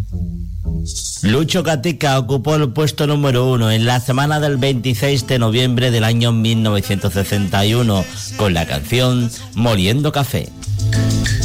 Lucho Gatica ocupó el puesto número 1 en la semana del 26 de noviembre del año 1961 con la canción Moliendo Café.